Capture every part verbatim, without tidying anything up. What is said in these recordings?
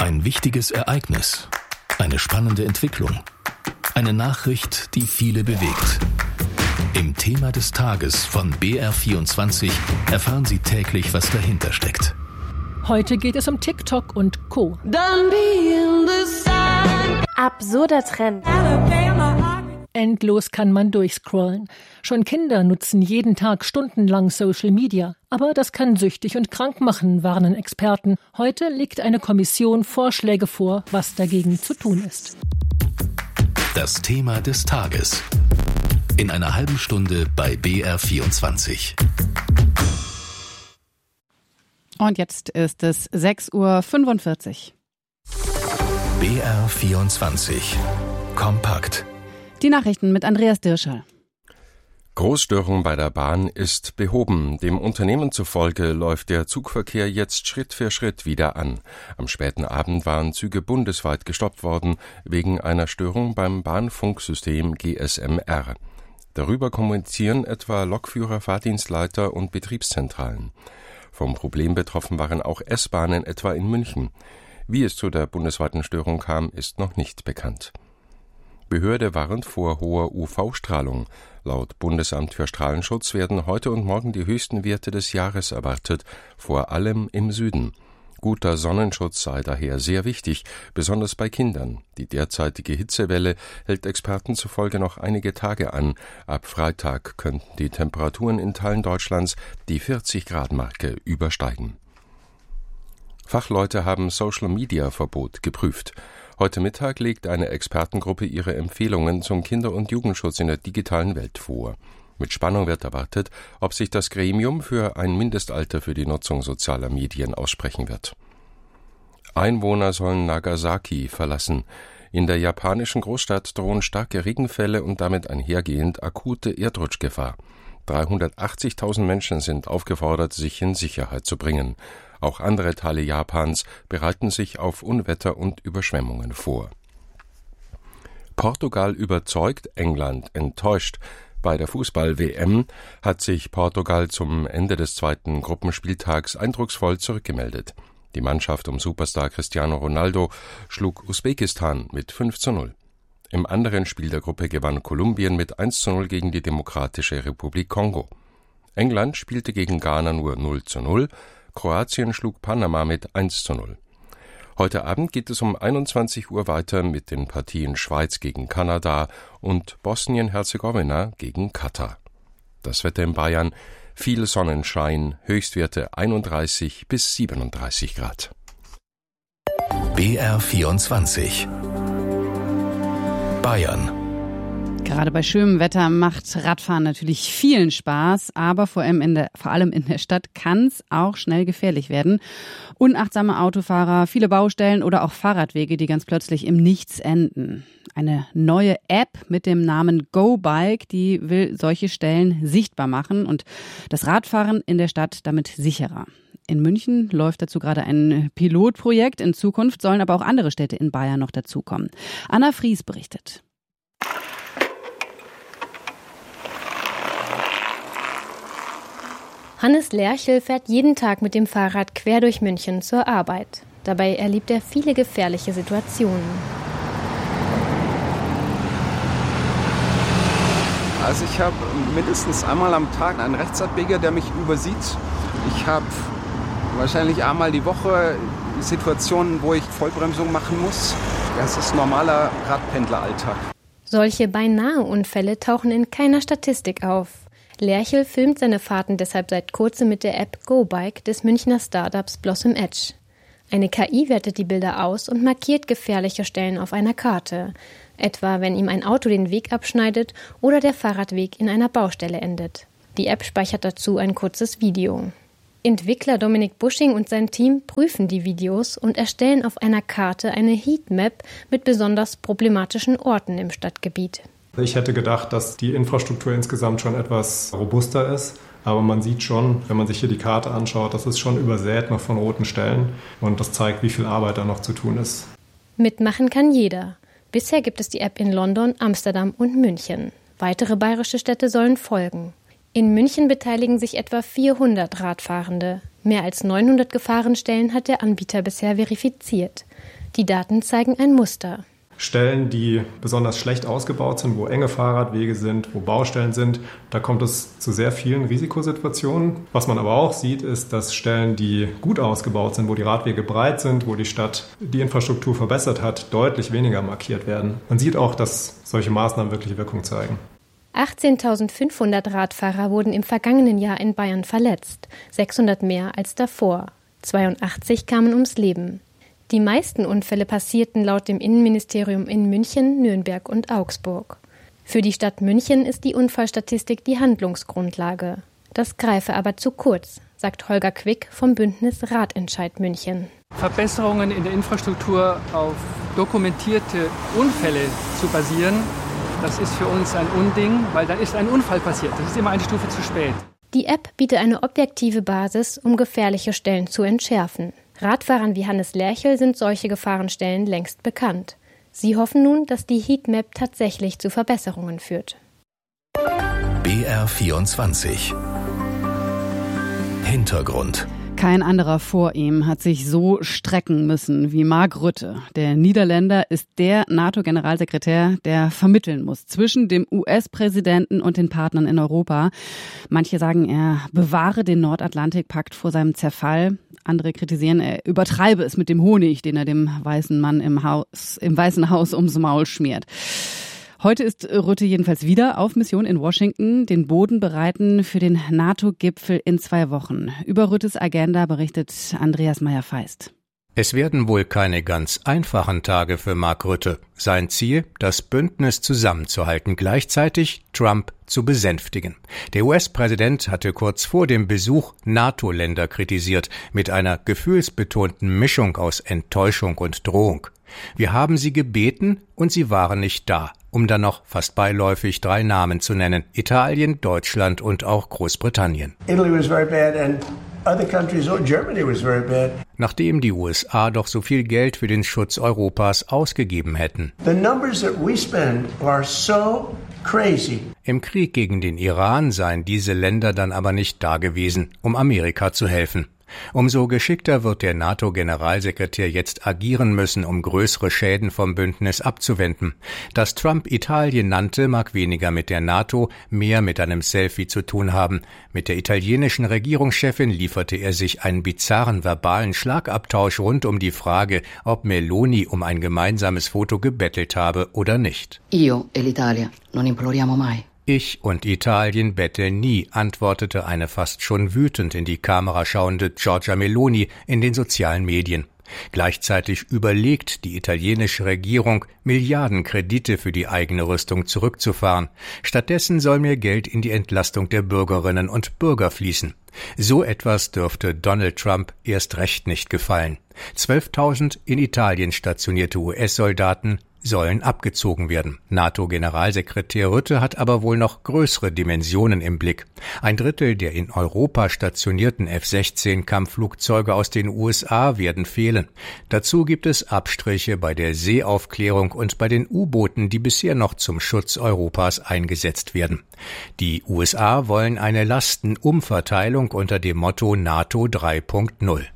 Ein wichtiges Ereignis, eine spannende Entwicklung, eine Nachricht, die viele bewegt. Im Thema des Tages von B R vierundzwanzig erfahren Sie täglich, was dahinter steckt. Heute geht es um TikTok und Co. Absurder Trend. Endlos kann man durchscrollen. Schon Kinder nutzen jeden Tag stundenlang Social Media. Aber das kann süchtig und krank machen, warnen Experten. Heute legt eine Kommission Vorschläge vor, was dagegen zu tun ist. Das Thema des Tages. In einer halben Stunde bei B R vierundzwanzig. Und jetzt ist es sechs Uhr fünfundvierzig. B R vierundzwanzig. Kompakt. Die Nachrichten mit Andreas Dirschall. Großstörung bei der Bahn ist behoben. Dem Unternehmen zufolge läuft der Zugverkehr jetzt Schritt für Schritt wieder an. Am späten Abend waren Züge bundesweit gestoppt worden, wegen einer Störung beim Bahnfunksystem G S M R. Darüber kommunizieren etwa Lokführer, Fahrdienstleiter und Betriebszentralen. Vom Problem betroffen waren auch S-Bahnen, etwa in München. Wie es zu der bundesweiten Störung kam, ist noch nicht bekannt. Behörde warnt vor hoher U V-Strahlung. Laut Bundesamt für Strahlenschutz werden heute und morgen die höchsten Werte des Jahres erwartet, vor allem im Süden. Guter Sonnenschutz sei daher sehr wichtig, besonders bei Kindern. Die derzeitige Hitzewelle hält Experten zufolge noch einige Tage an. Ab Freitag könnten die Temperaturen in Teilen Deutschlands die vierzig-Grad-Marke übersteigen. Fachleute haben Social-Media-Verbot geprüft. Heute Mittag legt eine Expertengruppe ihre Empfehlungen zum Kinder- und Jugendschutz in der digitalen Welt vor. Mit Spannung wird erwartet, ob sich das Gremium für ein Mindestalter für die Nutzung sozialer Medien aussprechen wird. Einwohner sollen Nagasaki verlassen. In der japanischen Großstadt drohen starke Regenfälle und damit einhergehend akute Erdrutschgefahr. dreihundertachtzigtausend Menschen sind aufgefordert, sich in Sicherheit zu bringen. Auch andere Teile Japans bereiten sich auf Unwetter und Überschwemmungen vor. Portugal überzeugt, England enttäuscht. Bei der Fußball-W M hat sich Portugal zum Ende des zweiten Gruppenspieltags eindrucksvoll zurückgemeldet. Die Mannschaft um Superstar Cristiano Ronaldo schlug Usbekistan mit fünf zu null. Im anderen Spiel der Gruppe gewann Kolumbien mit eins zu null gegen die Demokratische Republik Kongo. England spielte gegen Ghana nur null zu null, Kroatien schlug Panama mit eins zu null. Heute Abend geht es um einundzwanzig Uhr weiter mit den Partien Schweiz gegen Kanada und Bosnien-Herzegowina gegen Katar. Das Wetter in Bayern, viel Sonnenschein, Höchstwerte einunddreißig bis siebenunddreißig Grad. B R vierundzwanzig. Bayern. Gerade bei schönem Wetter macht Radfahren natürlich vielen Spaß, aber vor allem in der, vor allem in der Stadt kann es auch schnell gefährlich werden. Unachtsame Autofahrer, viele Baustellen oder auch Fahrradwege, die ganz plötzlich im Nichts enden. Eine neue App mit dem Namen GoBike, die will solche Stellen sichtbar machen und das Radfahren in der Stadt damit sicherer. In München läuft dazu gerade ein Pilotprojekt. In Zukunft sollen aber auch andere Städte in Bayern noch dazukommen. Anna Fries berichtet. Hannes Lerchel fährt jeden Tag mit dem Fahrrad quer durch München zur Arbeit. Dabei erlebt er viele gefährliche Situationen. Also ich habe mindestens einmal am Tag einen Rechtsabbieger, der mich übersieht. Ich habe wahrscheinlich einmal die Woche Situationen, wo ich Vollbremsung machen muss. Das ist normaler Radpendleralltag. Solche Beinahe-Unfälle tauchen in keiner Statistik auf. Lerchel filmt seine Fahrten deshalb seit kurzem mit der App GoBike des Münchner Startups Blossom Edge. Eine K I wertet die Bilder aus und markiert gefährliche Stellen auf einer Karte, etwa wenn ihm ein Auto den Weg abschneidet oder der Fahrradweg in einer Baustelle endet. Die App speichert dazu ein kurzes Video. Entwickler Dominik Busching und sein Team prüfen die Videos und erstellen auf einer Karte eine Heatmap mit besonders problematischen Orten im Stadtgebiet. Ich hätte gedacht, dass die Infrastruktur insgesamt schon etwas robuster ist. Aber man sieht schon, wenn man sich hier die Karte anschaut, das ist schon übersät noch von roten Stellen. Und das zeigt, wie viel Arbeit da noch zu tun ist. Mitmachen kann jeder. Bisher gibt es die App in London, Amsterdam und München. Weitere bayerische Städte sollen folgen. In München beteiligen sich etwa vierhundert Radfahrende. Mehr als neunhundert Gefahrenstellen hat der Anbieter bisher verifiziert. Die Daten zeigen ein Muster. Stellen, die besonders schlecht ausgebaut sind, wo enge Fahrradwege sind, wo Baustellen sind, da kommt es zu sehr vielen Risikosituationen. Was man aber auch sieht, ist, dass Stellen, die gut ausgebaut sind, wo die Radwege breit sind, wo die Stadt die Infrastruktur verbessert hat, deutlich weniger markiert werden. Man sieht auch, dass solche Maßnahmen wirklich Wirkung zeigen. achtzehntausendfünfhundert Radfahrer wurden im vergangenen Jahr in Bayern verletzt, sechshundert mehr als davor. zweiundachtzig kamen ums Leben. Die meisten Unfälle passierten laut dem Innenministerium in München, Nürnberg und Augsburg. Für die Stadt München ist die Unfallstatistik die Handlungsgrundlage. Das greife aber zu kurz, sagt Holger Quick vom Bündnis Radentscheid München. Verbesserungen in der Infrastruktur auf dokumentierte Unfälle zu basieren, das ist für uns ein Unding, weil dann ist ein Unfall passiert. Das ist immer eine Stufe zu spät. Die App bietet eine objektive Basis, um gefährliche Stellen zu entschärfen. Radfahrern wie Hannes Lerchel sind solche Gefahrenstellen längst bekannt. Sie hoffen nun, dass die Heatmap tatsächlich zu Verbesserungen führt. B R vierundzwanzig Hintergrund. Kein anderer vor ihm hat sich so strecken müssen wie Mark Rutte. Der Niederländer ist der NATO-Generalsekretär, der vermitteln muss zwischen dem U S-Präsidenten und den Partnern in Europa. Manche sagen, er bewahre den Nordatlantikpakt vor seinem Zerfall. Andere kritisieren, er übertreibe es mit dem Honig, den er dem weißen Mann im Haus, im Weißen Haus ums Maul schmiert. Heute ist Rutte jedenfalls wieder auf Mission in Washington, den Boden bereiten für den NATO-Gipfel in zwei Wochen. Über Ruttes Agenda berichtet Andreas Meyer-Feist. Es werden wohl keine ganz einfachen Tage für Mark Rutte. Sein Ziel, das Bündnis zusammenzuhalten, gleichzeitig Trump zu besänftigen. Der U S-Präsident hatte kurz vor dem Besuch NATO-Länder kritisiert, mit einer gefühlsbetonten Mischung aus Enttäuschung und Drohung. Wir haben sie gebeten und sie waren nicht da, um dann noch fast beiläufig drei Namen zu nennen: Italien, Deutschland und auch Großbritannien. Italy was very bad and other countries, oh, Germany was very bad. Nachdem die U S A doch so viel Geld für den Schutz Europas ausgegeben hätten. The numbers that we spend are so crazy. Im Krieg gegen den Iran seien diese Länder dann aber nicht da gewesen, um Amerika zu helfen. Umso geschickter wird der NATO-Generalsekretär jetzt agieren müssen, um größere Schäden vom Bündnis abzuwenden. Dass Trump Italien nannte, mag weniger mit der NATO, mehr mit einem Selfie zu tun haben. Mit der italienischen Regierungschefin lieferte er sich einen bizarren verbalen Schlagabtausch rund um die Frage, ob Meloni um ein gemeinsames Foto gebettelt habe oder nicht. Io e l'Italia non imploriamo mai. Ich und Italien betteln nie, antwortete eine fast schon wütend in die Kamera schauende Giorgia Meloni in den sozialen Medien. Gleichzeitig überlegt die italienische Regierung, Milliardenkredite für die eigene Rüstung zurückzufahren. Stattdessen soll mehr Geld in die Entlastung der Bürgerinnen und Bürger fließen. So etwas dürfte Donald Trump erst recht nicht gefallen. zwölftausend in Italien stationierte U S-Soldaten sollen abgezogen werden. NATO-Generalsekretär Rutte hat aber wohl noch größere Dimensionen im Blick. Ein Drittel der in Europa stationierten F sechzehn Kampfflugzeuge aus den U S A werden fehlen. Dazu gibt es Abstriche bei der Seeaufklärung und bei den U-Booten, die bisher noch zum Schutz Europas eingesetzt werden. Die U S A wollen eine Lastenumverteilung unter dem Motto NATO drei Punkt null.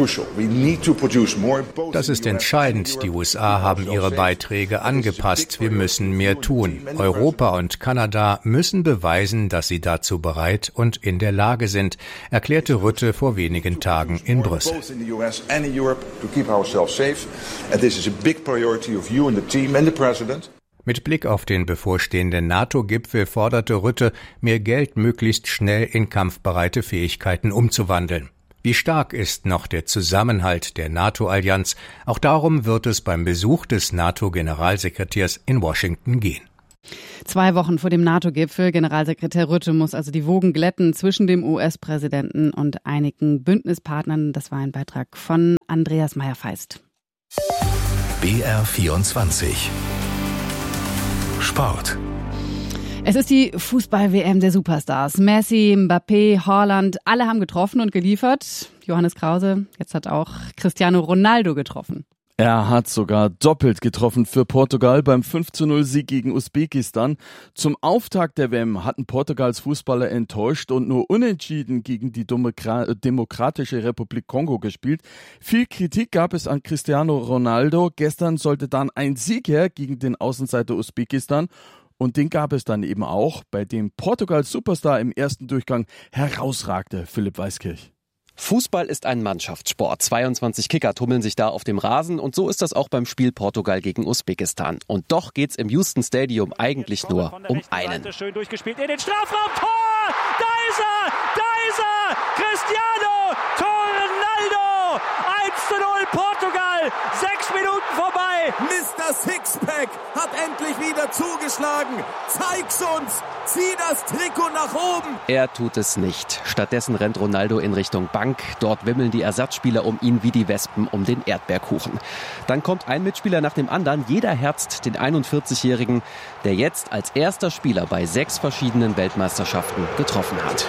Das ist entscheidend. Die U S A haben ihre Beiträge angepasst. Wir müssen mehr tun. Europa und Kanada müssen beweisen, dass sie dazu bereit und in der Lage sind, erklärte Rutte vor wenigen Tagen in Brüssel. Mit Blick auf den bevorstehenden NATO-Gipfel forderte Rutte, mehr Geld möglichst schnell in kampfbereite Fähigkeiten umzuwandeln. Wie stark ist noch der Zusammenhalt der NATO-Allianz? Auch darum wird es beim Besuch des NATO-Generalsekretärs in Washington gehen. Zwei Wochen vor dem NATO-Gipfel. Generalsekretär Rutte muss also die Wogen glätten zwischen dem U S-Präsidenten und einigen Bündnispartnern. Das war ein Beitrag von Andreas Meyer-Feist. B R vierundzwanzig Sport. Es ist die Fußball-W M der Superstars. Messi, Mbappé, Haaland, alle haben getroffen und geliefert. Johannes Krause, jetzt hat auch Cristiano Ronaldo getroffen. Er hat sogar doppelt getroffen für Portugal beim fünf zu null Sieg gegen Usbekistan. Zum Auftakt der W M hatten Portugals Fußballer enttäuscht und nur unentschieden gegen die Demokra- Demokratische Republik Kongo gespielt. Viel Kritik gab es an Cristiano Ronaldo. Gestern sollte dann ein Sieg her gegen den Außenseiter Usbekistan. Und den gab es dann eben auch, bei dem Portugals Superstar im ersten Durchgang herausragte, Philipp Weiskirch. Fußball ist ein Mannschaftssport. zweiundzwanzig Kicker tummeln sich da auf dem Rasen und so ist das auch beim Spiel Portugal gegen Usbekistan. Und doch geht's im Houston Stadium eigentlich nur um einen. Schön durchgespielt in den Strafraum. Tor! Da ist er! Da ist er! Cristiano Ronaldo! eins zu null Portugal! Sechs Minuten vorbei! Mister Sixpack hat endlich wieder zugeschlagen. Zeig's uns! Zieh das Trikot nach oben! Er tut es nicht. Stattdessen rennt Ronaldo in Richtung Bank. Dort wimmeln die Ersatzspieler um ihn wie die Wespen um den Erdbeerkuchen. Dann kommt ein Mitspieler nach dem anderen. Jeder herzt den einundvierzigjährigen, der jetzt als erster Spieler bei sechs verschiedenen Weltmeisterschaften getroffen hat.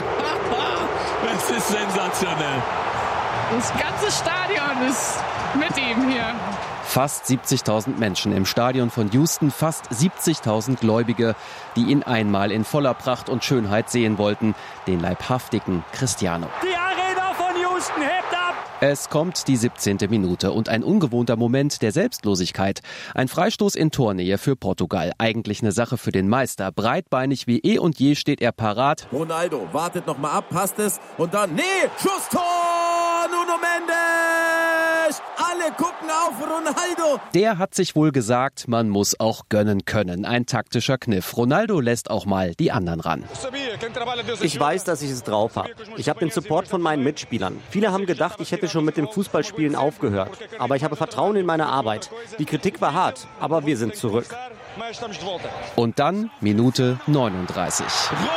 Das ist sensationell. Das ganze Stadion ist mit ihm hier. Fast siebzigtausend Menschen im Stadion von Houston, fast siebzigtausend Gläubige, die ihn einmal in voller Pracht und Schönheit sehen wollten, den leibhaftigen Cristiano. Die Arena von Houston hebt ab! Es kommt die siebzehnte Minute und ein ungewohnter Moment der Selbstlosigkeit. Ein Freistoß in Tornähe für Portugal. Eigentlich eine Sache für den Meister. Breitbeinig wie eh und je steht er parat. Ronaldo wartet noch mal ab, passt es und dann, nee, Schusstor! Nuno Mendes! Alle gucken auf Ronaldo! Der hat sich wohl gesagt, man muss auch gönnen können. Ein taktischer Kniff. Ronaldo lässt auch mal die anderen ran. Ich weiß, dass ich es drauf habe. Ich habe den Support von meinen Mitspielern. Viele haben gedacht, ich hätte schon mit dem Fußballspielen aufgehört. Aber ich habe Vertrauen in meine Arbeit. Die Kritik war hart, aber wir sind zurück. Und dann Minute neununddreißig.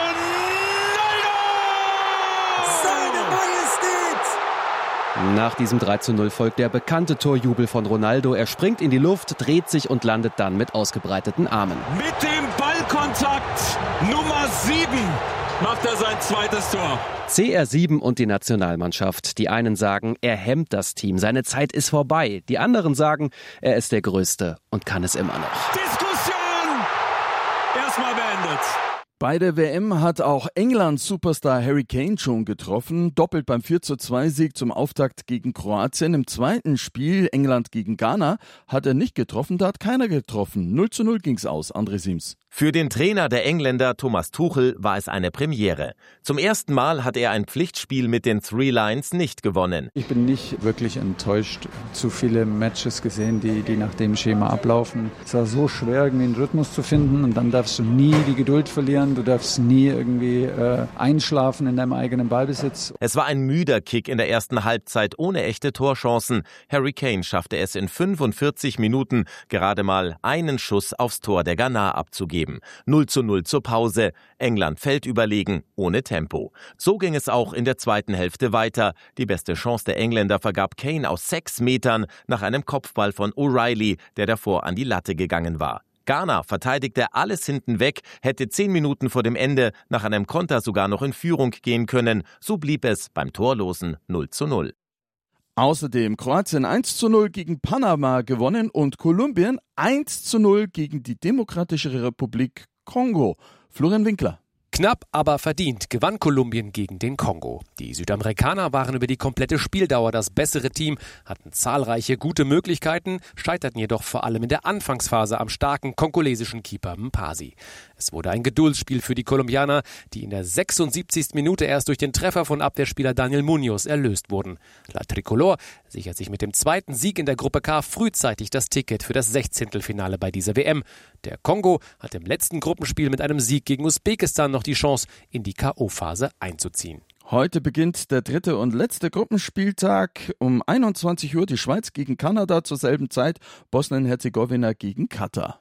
Nach diesem drei zu null folgt der bekannte Torjubel von Ronaldo. Er springt in die Luft, dreht sich und landet dann mit ausgebreiteten Armen. Mit dem Ballkontakt Nummer sieben macht er sein zweites Tor. C R sieben und die Nationalmannschaft. Die einen sagen, er hemmt das Team, seine Zeit ist vorbei. Die anderen sagen, er ist der Größte und kann es immer noch. Diskussion erstmal beendet. Bei der W M hat auch Englands Superstar Harry Kane schon getroffen. Doppelt beim vier zu zwei Sieg zum Auftakt gegen Kroatien. Im zweiten Spiel, England gegen Ghana, hat er nicht getroffen, da hat keiner getroffen. null zu null ging's aus, André Siems. Für den Trainer der Engländer Thomas Tuchel war es eine Premiere. Zum ersten Mal hat er ein Pflichtspiel mit den Three Lions nicht gewonnen. Ich bin nicht wirklich enttäuscht. Zu viele Matches gesehen, die, die nach dem Schema ablaufen. Es war so schwer, irgendwie einen Rhythmus zu finden und dann darfst du nie die Geduld verlieren. Du darfst nie irgendwie äh, einschlafen in deinem eigenen Ballbesitz. Es war ein müder Kick in der ersten Halbzeit ohne echte Torchancen. Harry Kane schaffte es in fünfundvierzig Minuten, gerade mal einen Schuss aufs Tor der Ghana abzugeben. null zu null zur Pause. England fällt überlegen, ohne Tempo. So ging es auch in der zweiten Hälfte weiter. Die beste Chance der Engländer vergab Kane aus sechs Metern nach einem Kopfball von O'Reilly, der davor an die Latte gegangen war. Ghana verteidigte alles hinten weg, hätte zehn Minuten vor dem Ende nach einem Konter sogar noch in Führung gehen können. So blieb es beim torlosen null zu null. Außerdem Kroatien eins zu null gegen Panama gewonnen und Kolumbien eins zu null gegen die Demokratische Republik Kongo. Florian Winkler. Knapp, aber verdient gewann Kolumbien gegen den Kongo. Die Südamerikaner waren über die komplette Spieldauer das bessere Team, hatten zahlreiche gute Möglichkeiten, scheiterten jedoch vor allem in der Anfangsphase am starken kongolesischen Keeper Mpasi. Es wurde ein Geduldsspiel für die Kolumbianer, die in der sechsundsiebzigsten Minute erst durch den Treffer von Abwehrspieler Daniel Munoz erlöst wurden. La Tricolor sichert sich mit dem zweiten Sieg in der Gruppe K frühzeitig das Ticket für das Sechzehntelfinale bei dieser W M. Der Kongo hat im letzten Gruppenspiel mit einem Sieg gegen Usbekistan noch die Chance, in die K O-Phase einzuziehen. Heute beginnt der dritte und letzte Gruppenspieltag. Um einundzwanzig Uhr die Schweiz gegen Kanada, zur selben Zeit Bosnien-Herzegowina gegen Katar.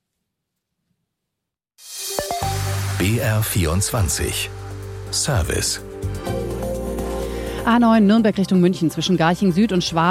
B R vierundzwanzig Service. A neun Nürnberg Richtung München zwischen Garching Süd und Schwabing.